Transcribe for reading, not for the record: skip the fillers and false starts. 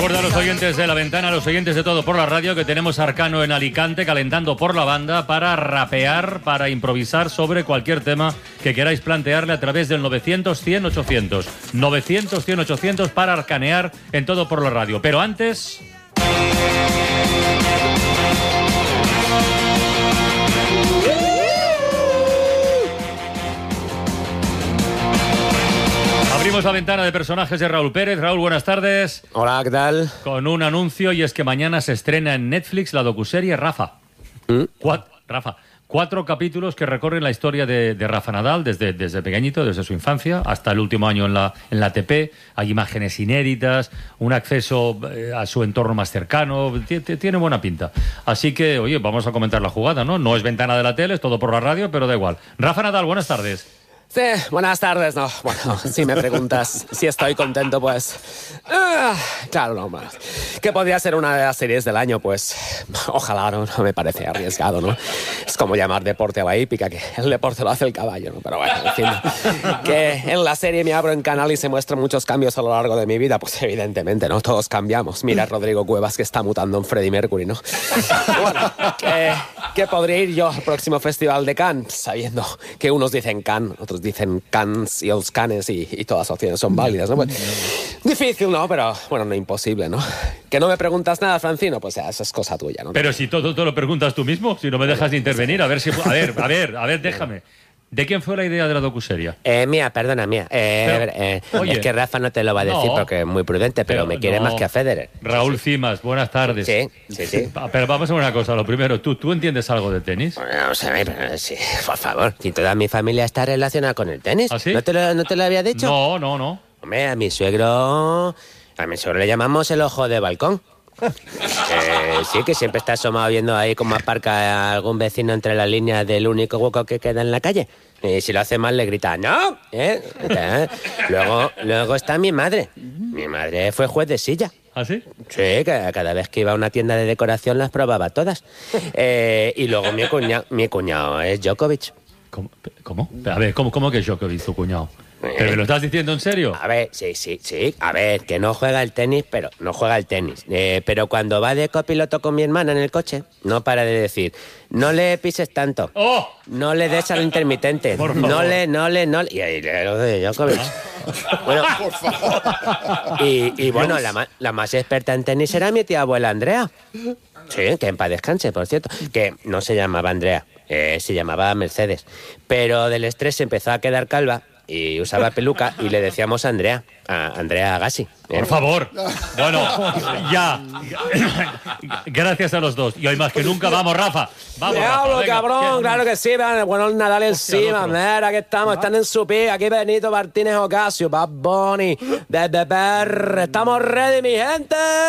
Recuerda a los oyentes de La Ventana, a los oyentes de Todo por la Radio, que tenemos a Arcano en Alicante calentando por la banda para rapear, para improvisar sobre cualquier tema que queráis plantearle a través del 900-100-800. 900-100-800 para arcanear en Todo por la Radio. Pero antes... Abrimos la ventana de personajes de Raúl Pérez. Raúl, buenas tardes. Hola, ¿qué tal? Con un anuncio, y es que mañana se estrena en Netflix la docuserie Rafa. Rafa. 4 capítulos que recorren la historia de Rafa Nadal desde pequeñito, desde su infancia, hasta el último año en la ATP. Hay imágenes inéditas, un acceso a su entorno más cercano. Tiene buena pinta. Así que, oye, vamos a comentar la jugada, ¿no? No es ventana de la tele, es Todo por la Radio, pero da igual. Rafa Nadal, buenas tardes. Sí, buenas tardes, no. Bueno, si me preguntas si estoy contento, pues... claro, no más. Que podría ser una de las series del año, pues... Ojalá, no me parece arriesgado, ¿no? Es como llamar deporte a la hípica, que el deporte lo hace el caballo, ¿no? Pero bueno, en fin. Que en la serie me abro en canal y se muestran muchos cambios a lo largo de mi vida, pues evidentemente, ¿no? Todos cambiamos. Mira a Rodrigo Cuevas, que está mutando en Freddie Mercury, ¿no? Bueno, que podría ir yo al próximo Festival de Cannes, sabiendo que unos dicen Cannes, otros dicen Cannes y los Canes y todas las opciones son válidas, ¿no? Pues, difícil, ¿no? Pero, bueno, no imposible, ¿no? Que no me preguntas nada, Francino, pues ya, eso es cosa tuya, ¿no? Pero si todo te lo preguntas tú mismo, si no me dejas de intervenir, a ver si... A ver, déjame. ¿De quién fue la idea de la docuserie? Mía. Es que Rafa no te lo va a decir porque es muy prudente, pero me quiere más que a Federer. Raúl Cimas, buenas tardes. Sí. Pero vamos a ver una cosa. Lo primero, ¿tú entiendes algo de tenis? Bueno, sí, por favor. Si toda mi familia está relacionada con el tenis. ¿Ah, sí? ¿No te lo había dicho? No. Hombre, a mi suegro le llamamos el ojo de balcón. Sí, que siempre está asomado viendo ahí cómo aparca algún vecino entre las líneas del único hueco que queda en la calle. Y si lo hace mal le grita ¡no! Luego está mi madre. Mi madre fue juez de silla. ¿Ah, sí? Sí, que cada vez que iba a una tienda de decoración las probaba todas. Y luego mi cuñado es Djokovic. ¿Cómo? A ver, ¿cómo que es Djokovic, tu cuñado? ¿Pero me lo estás diciendo en serio? A ver, sí. A ver, que no juega el tenis, pero no juega el tenis. Pero cuando va de copiloto con mi hermana en el coche, no para de decir, no le pises tanto. ¡Oh! No le des al intermitente. Por favor. No le. Y ahí lo de Djokovic. Bueno, y bueno, la más experta en tenis era mi tía abuela Andrea. Sí, que en paz descanse, por cierto. Que no se llamaba Andrea, se llamaba Mercedes. Pero del estrés se empezó a quedar calva y usaba peluca y le decíamos Andrea Agassi. Por favor. Bueno, ya. Gracias a los dos. Y hoy más que nunca, vamos, Rafa. Vamos, Diablo, Rafa, cabrón, claro que sí. Bueno, Nadal encima, mira, aquí estamos, están en su pie. Aquí Benito Martínez Ocasio, Bad Bunny, desde PR. Estamos ready, mi gente.